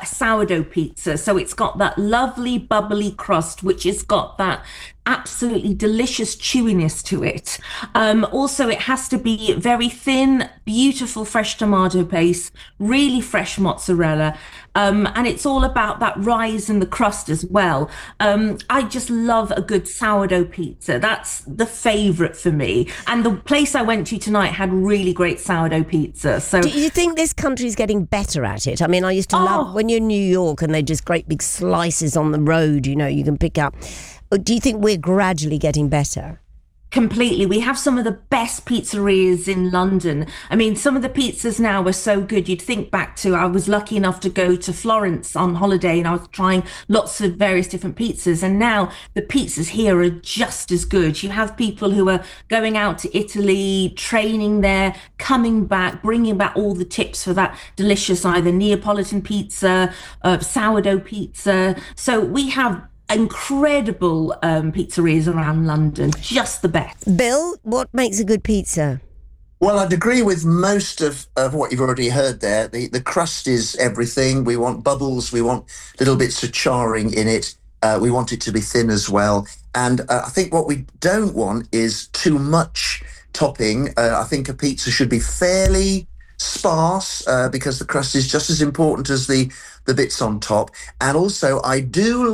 sourdough pizza. So it's got that lovely bubbly crust, which has got that absolutely delicious chewiness to it. Also, it has to be very thin, beautiful fresh tomato paste, really fresh mozzarella. And it's all about that rise in the crust as well. I just love a good sourdough pizza. That's the favorite for me. And the place I went to tonight had really great sourdough pizza. So, do you think this country's getting better at it? I mean, I used to love when you're in New York and they're just great big slices on the road, you can pick up. Do you think we're gradually getting better? Completely. We have some of the best pizzerias in London. I mean, some of the pizzas now are so good. You'd think back to, I was lucky enough to go to Florence on holiday and I was trying lots of various different pizzas. And now the pizzas here are just as good. You have people who are going out to Italy, training there, coming back, bringing back all the tips for that delicious either Neapolitan pizza, sourdough pizza. So we have incredible pizzerias around London, just the best. Bill, what makes a good pizza? Well, I'd agree with most of what you've already heard there. The crust is everything. We want bubbles. We want little bits of charring in it. We want it to be thin as well. And I think what we don't want is too much topping. I think a pizza should be fairly sparse because the crust is just as important as the bits on top. And also I do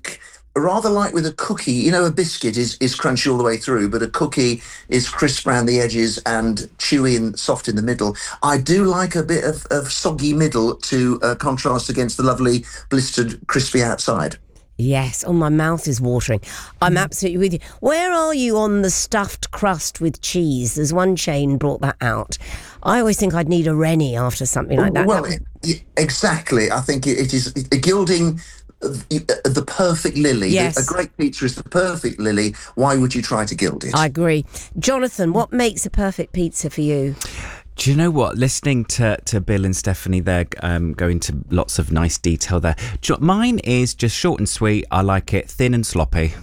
rather like with a cookie, a biscuit is crunchy all the way through, but a cookie is crisp around the edges and chewy and soft in the middle. I do like a bit of soggy middle to contrast against the lovely blistered crispy outside. Yes, my mouth is watering. I'm absolutely with you. Where are you on the stuffed crust with cheese? There's one chain brought that out. I always think I'd need a Rennie after something like that. Well, exactly. I think it is gilding the perfect lily. Yes. A great pizza is the perfect lily. Why would you try to gild it? I agree. Jonathan, what makes a perfect pizza for you? Do you know what? Listening to Bill and Stephanie there go into lots of nice detail there. Mine is just short and sweet. I like it thin and sloppy.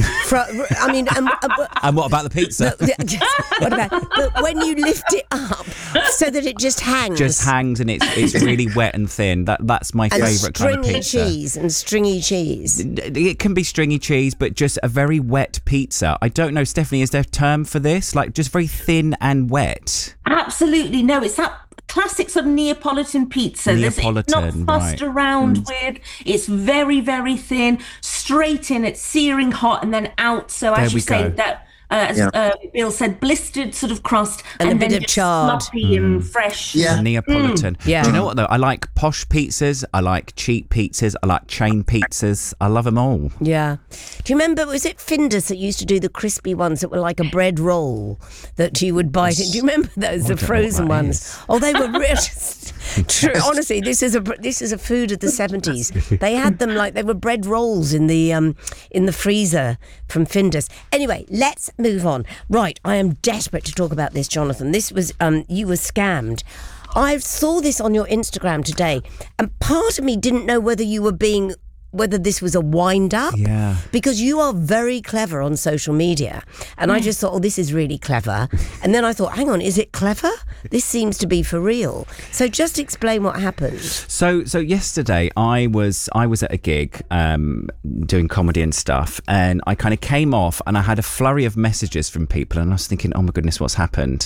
And what about the pizza? What about? But when you lift it up so that it just hangs, and it's really wet and thin. That's my favourite kind of pizza. And stringy cheese. It can be stringy cheese, but just a very wet pizza. I don't know, Stephanie, is there a term for this? Like just very thin and wet? Absolutely. No, it's that classic sort of Neapolitan pizza. It's not fussed around with. It's very, very thin, straight in. It's searing hot and then out. So as you say, that as Bill said, blistered sort of crust and a bit of charred, sloppy and fresh. Yeah, Neapolitan. Yeah. Do you know what though? I like posh pizzas. I like cheap pizzas. I like chain pizzas. I love them all. Yeah. Do you remember? Was it Findus that used to do the crispy ones that were like a bread roll that you would bite? Do you remember those? The frozen ones. Oh, they were really true. Honestly, this is a food of the 70s. They had them like they were bread rolls in the freezer from Findus. Anyway, let's move on. Right, I am desperate to talk about this, Jonathan. This was you were scammed. I saw this on your Instagram today, and part of me didn't know whether this was a wind-up. Yeah. Because you are very clever on social media. And I just thought, this is really clever. And then I thought, hang on, is it clever? This seems to be for real. So just explain what happened. So yesterday I was at a gig doing comedy and stuff, and I kind of came off and I had a flurry of messages from people, and I was thinking, oh my goodness, what's happened?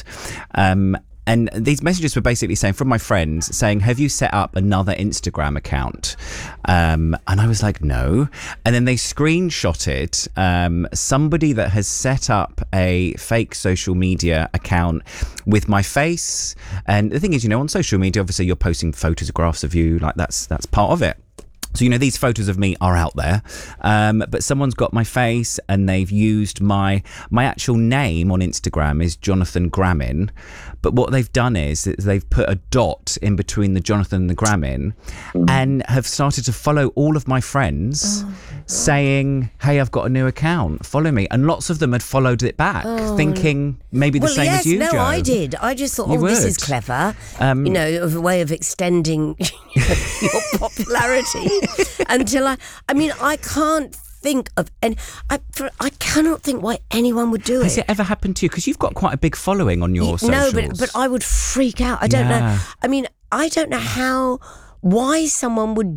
And these messages were basically saying, from my friends, saying, have you set up another Instagram account? And I was like, no. And then they screenshotted somebody that has set up a fake social media account with my face. And the thing is, on social media, obviously you're posting photographs of you, like that's part of it. So, these photos of me are out there, but someone's got my face and they've used my actual name on Instagram is Jonathan Gramin. But what they've done is they've put a dot in between the Jonathan and the Gramin and have started to follow all of my friends saying, hey, I've got a new account, follow me. And lots of them had followed it back, thinking maybe the same as you, no, Joe. I did. I just thought, this is clever, of a way of extending your popularity. Until I can't think of, and I cannot think why anyone would do it. Has it ever happened to you? Because you've got quite a big following on your socials. No, but I would freak out. I don't know. I don't know why someone would